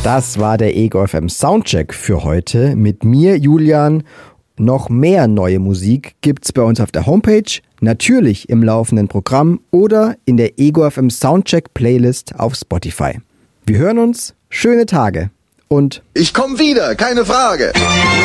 Das war der Ego FM Soundcheck für heute mit mir, Julian. Noch mehr neue Musik gibt's bei uns auf der Homepage, natürlich im laufenden Programm oder in der Ego FM Soundcheck Playlist auf Spotify. Wir hören uns, schöne Tage und ich komme wieder, keine Frage.